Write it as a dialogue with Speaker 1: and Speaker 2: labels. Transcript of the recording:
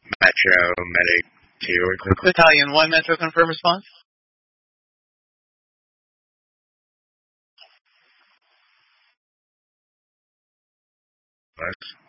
Speaker 1: Metro, Medic 2, or Quick.
Speaker 2: Battalion 1, Metro, confirm response.
Speaker 1: What?